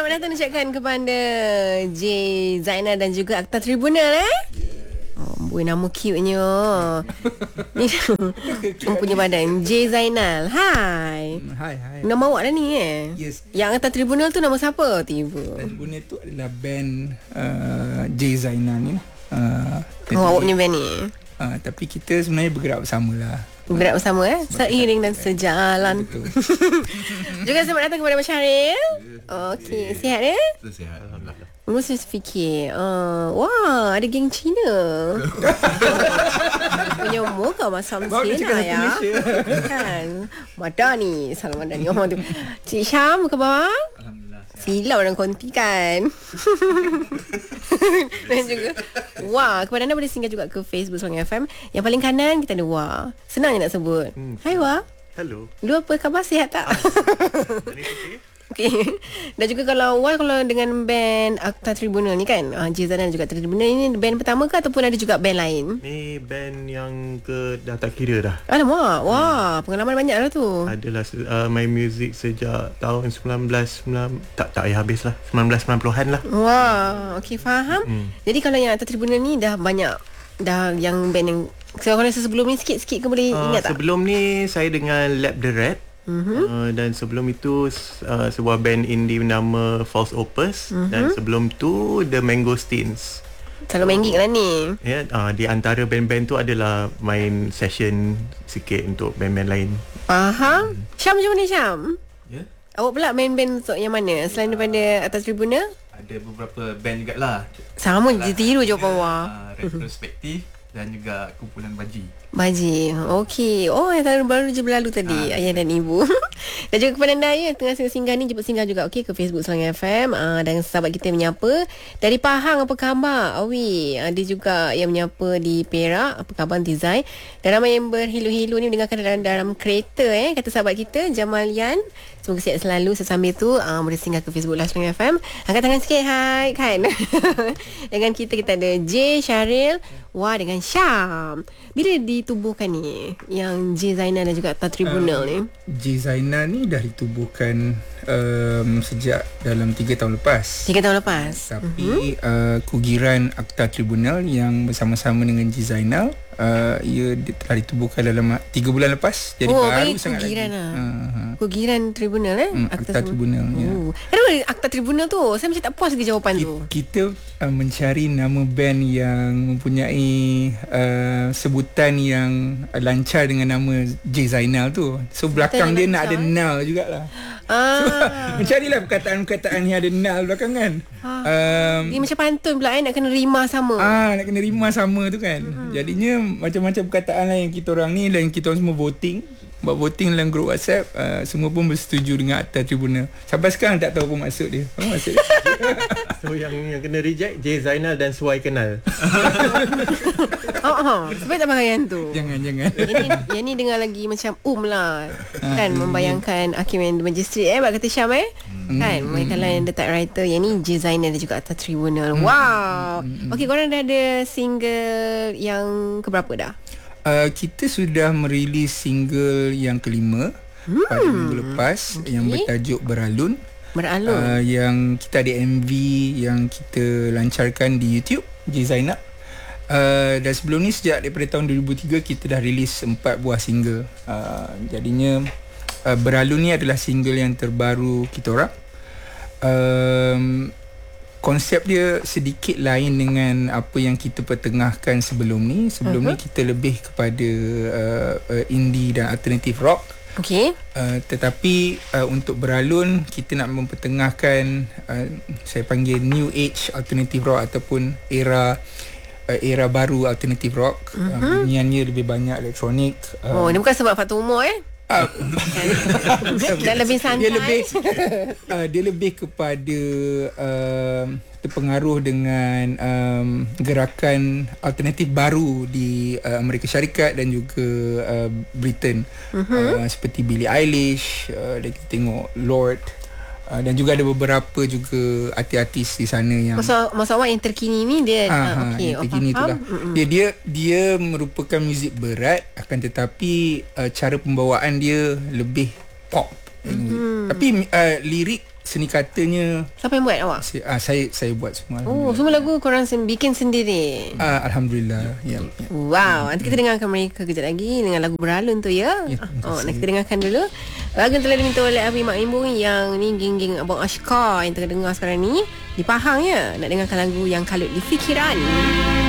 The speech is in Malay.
selamat datang ucapkan kepada J Zainal dan juga Akta Tribunal Boy, nama cute-nya. Ni punya badan J Zainal. Hai. Hai. Nama awak dah ni Yes. Yang Akta Tribunal tu nama siapa tiba? Tribunal tu adalah band J Zainal ni. Awak punya band ni. Tapi kita sebenarnya bergerak bersama lah. Bergerak bersama seiring dan sejalan. Betul. Juga selamat datang kepada Mas Syaril. Okey, sihat Sihat, alhamdulillah. Mesti fikir wah, ada geng Cina. Punya muka macam Cina ya. Kan Madani, Salam Madani orang tu. Cik Syam ke bawah. Alhamdulillah. Silau dan konti kan. Dan juga Wah, kepada anda boleh singgah juga ke Facebook Songai FM. Yang paling kanan kita ada Wah. Senang je nak sebut. Hai Wah. Hello. Lu apa khabar, sihat tak? Okay. Dan juga kalau dengan band Akta Tribunal ni kan, J Zainal juga Tribunal ni band pertama ke ataupun ada juga band lain? Ni band yang dah tak kira dah. Alamak, wah, pengalaman banyak lah tu. Adalah main muzik sejak tahun 1990, tak payah habis lah, 1990-an lah. Wah, okey, faham. Jadi kalau yang Akta Tribunal ni dah banyak, dah yang band yang kalau sebelum ni sikit-sikit ke boleh ingat tak? Sebelum ni saya dengan Lab the Rat. Dan sebelum itu sebuah band indie bernama False Opus. Dan sebelum tu The Mangosteens. Selalu main gig lah ni. Ya, di antara band-band tu adalah main session sikit untuk band-band lain. Faham. Syam macam mana Syam? Ya, Awak pula main-band untuk yang mana selain daripada Atas Tribunal? ada beberapa band jugalah. Sama je, tiru jawapan awak. Retrospektif dan juga kumpulan baji. Baji. Okey. Oh, yang baru je berlalu tadi, ayah dan ibu. Dan juga kepada anda yang tengah singgah ni, jemput singgah juga okey ke Facebook Songai FM. Dan sahabat kita menyapa dari Pahang, apa khabar? Awi. Ada juga yang menyapa di Perak, apa khabar Tizai? Dan ramai yang berhilu-hilu ni mendengarkan dalam kereta kata sahabat kita Jamalian. Semoga sihat selalu. Sesambil tu boleh singgah ke Facebook Live Songai FM. Angkat tangan sikit, hai kan. Dengan kita ada J Syaril, Wah dengan Syam. Bila ditubuhkan ni yang J Zainal dan juga Akta Tribunal ni? J Zainal ni dah ditubuhkan sejak dalam 3 tahun lepas. 3 tahun lepas. Tapi kugiran Akta Tribunal yang bersama-sama dengan J Zainal, ia telah ditubuhkan dalam 3 bulan lepas. Jadi baru sangat kugiran lagi. Kugiran Tribunal Akta Tribunal ya. Kenapa Akta Tribunal tu? Saya macam tak puas lagi jawapan tu. Kita mencari nama band yang mempunyai sebutan yang lancar dengan nama J Zainal tu. So belakang dia nak ada Nal jugalah. Mencarilah perkataan-perkataan yang ada Nal belakang kan. Dia macam pantun pula nak kena rima sama. Nak kena rima sama tu kan. Jadinya macam-macam perkataan lah yang kita orang ni, dan kita orang semua buat voting dalam grup WhatsApp. Semua pun bersetuju dengan Akta Tribunal. Sampai sekarang tak tahu apa maksud dia. Apa maksud dia? So yang kena reject J Zainal dan Suai Kenal. Sebab tak pakaian tu. Jangan. Yang ni dengar lagi macam lah. Kan membayangkan Hakim Magistrate Bak kata Syam kan membayangkan yang The Typewriter. Yang ni J Zainal dan juga Akta Tribunal. Wow. Okey, korang dah ada single yang keberapa dah? Kita sudah merilis single yang kelima pada minggu lepas, yang bertajuk Beralun. Yang kita ada MV yang kita lancarkan di YouTube J Zainal. Dan sebelum ni sejak daripada tahun 2003 kita dah rilis 4 buah single. Jadinya Beralun ni adalah single yang terbaru kita orang. Konsep dia sedikit lain dengan apa yang kita pertengahkan sebelum ni. Sebelum ni kita lebih kepada indie dan alternative rock. Okey. Tetapi untuk Beralun kita nak mempertengahkan saya panggil new age alternative rock ataupun era baru alternative rock. Bunyiannya lebih banyak elektronik. Ini bukan sebab faktor umur dan lebih santai. Dia lebih kepada terpengaruh dengan gerakan alternatif baru di Amerika Syarikat dan juga Britain. Seperti Billie Eilish, dan kita tengok Lorde, dan juga ada beberapa juga artis-artis di sana yang masa awak yang terkini ni dia yang terkini itulah. Dia merupakan muzik berat, akan tetapi cara pembawaan dia lebih pop. Tapi lirik seni katanya Siapa yang buat awak? saya buat semua. Oh, semua lagu korang bikin sendiri. Alhamdulillah. Ya. Wow, nanti kita dengarkan mereka kejap lagi dengan lagu Beralun tu ya. Nanti kita dengarkan dulu. Lagu yang telah diminta oleh Abi Mak Imbung yang ni geng-geng Abang Ashkar yang tengah dengar sekarang ni. Di Pahang ya. Nak dengarkan lagu yang kalut di fikiran.